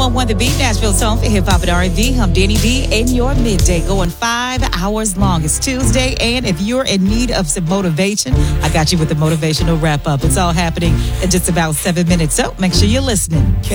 101 The Beat, Nashville's home for hip hop and R&B. I'm Danny D in your midday, going 5 hours long. It's Tuesday, and if you're in need of some motivation, I got you with the motivational wrap up. It's all happening in just about 7 minutes, so make sure you're listening.